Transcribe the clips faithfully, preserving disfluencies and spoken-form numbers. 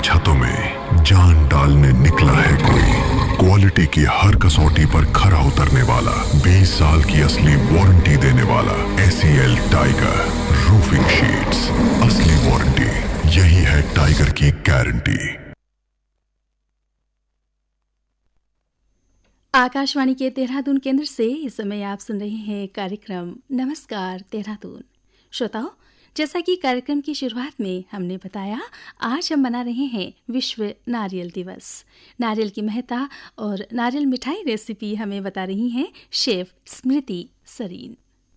छतों में जान डालने निकला है कोई। क्वालिटी की हर कसौटी पर खरा उतरने वाला, बीस साल की असली वारंटी देने वाला एसीएल टाइगर रूफिंग शीट्स। असली वारंटी, यही है टाइगर की गारंटी। आकाशवाणी के देहरादून केंद्र से इस समय आप सुन रहे हैं कार्यक्रम नमस्कार देहरादून। श्रोताओ, जैसा कि कार्यक्रम की शुरुआत में हमने बताया, आज हम मना रहे हैं विश्व नारियल दिवस। नारियल की महत्ता और नारियल मिठाई रेसिपी हमें बता रही हैं शेफ स्मृति सरीन।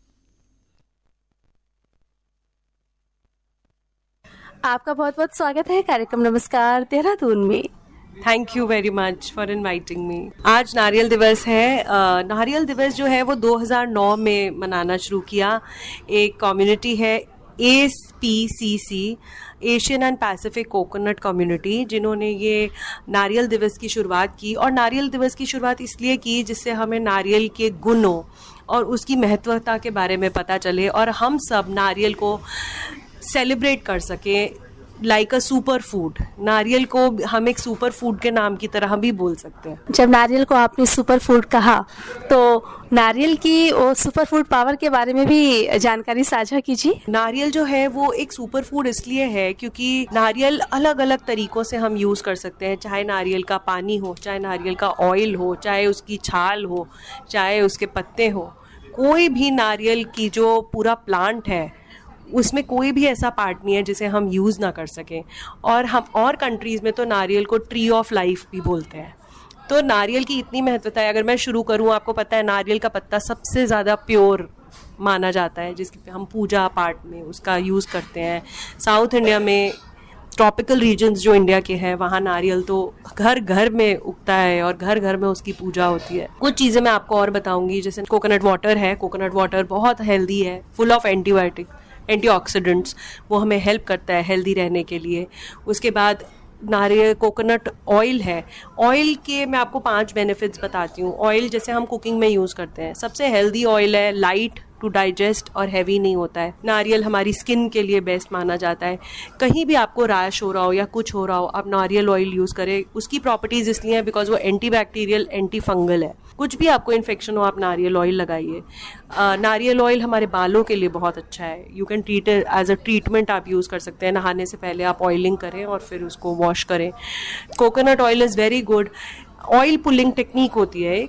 आपका बहुत बहुत स्वागत है कार्यक्रम नमस्कार देहरादून में। Thank you very much for inviting me. आज नारियल दिवस है। आ, नारियल दिवस जो है वो दो हज़ार नौ में मनाना शुरू किया। एक कम्युनिटी है A P C C, Asian and Pacific coconut community, जिन्होंने ये नारियल दिवस की शुरुआत की। और नारियल दिवस की शुरुआत इसलिए की जिससे हमें नारियल के गुणों और उसकी महत्वता के बारे में पता चले और हम सब नारियल को सेलिब्रेट कर सकें लाइक अ सुपर फूड। नारियल को हम एक सुपर फूड के नाम की तरह भी बोल सकते हैं। जब नारियल को आपने सुपर फूड कहा तो नारियल की वो सुपर फूड पावर के बारे में भी जानकारी साझा कीजिए। नारियल जो है वो एक सुपर फूड इसलिए है क्योंकि नारियल अलग अलग तरीकों से हम यूज़ कर सकते हैं। चाहे नारियल का पानी हो, चाहे नारियल का ऑयल हो, चाहे उसकी छाल हो, चाहे उसके पत्ते हो, कोई भी नारियल की जो पूरा प्लांट है उसमें कोई भी ऐसा पार्ट नहीं है जिसे हम यूज़ ना कर सकें। और हम और कंट्रीज़ में तो नारियल को ट्री ऑफ लाइफ भी बोलते हैं। तो नारियल की इतनी महत्वता है। अगर मैं शुरू करूं, आपको पता है नारियल का पत्ता सबसे ज़्यादा प्योर माना जाता है, जिसकी हम पूजा पाठ में उसका यूज़ करते हैं। साउथ इंडिया में ट्रॉपिकल रीजन्स जो इंडिया के हैं वहाँ नारियल तो घर घर में उगता है और घर घर में उसकी पूजा होती है। कुछ चीज़ें मैं आपको और बताऊंगी, जैसे कोकोनट वाटर है। कोकोनट वाटर बहुत हेल्दी है, फुल ऑफ एंटीबायोटिक एंटीऑक्सीडेंट्स, वो हमें हेल्प करता है हेल्दी रहने के लिए। उसके बाद नारियल कोकोनट ऑयल है। ऑयल के मैं आपको पांच बेनिफिट्स बताती हूँ। ऑयल जैसे हम कुकिंग में यूज़ करते हैं, सबसे हेल्दी ऑयल है, लाइट टू डाइजेस्ट और हैवी नहीं होता है। नारियल हमारी स्किन के लिए बेस्ट माना जाता है। कहीं भी आपको रैश हो रहा हो या कुछ हो रहा हो, आप नारियल ऑयल यूज़ करें। उसकी प्रॉपर्टीज़ इसलिए हैं बिकॉज वो एंटी बैक्टीरियल, एंटी फंगल है। कुछ भी आपको इन्फेक्शन हो, आप नारियल ऑयल लगाइए। नारियल ऑयल हमारे बालों के लिए बहुत अच्छा है। You can treat it as a treatment, आप यूज़ कर सकते हैं। नहाने से पहले आप ऑयलिंग करें और फिर उसको वॉश करें। Coconut oil is very good. Oil pulling technique होती है,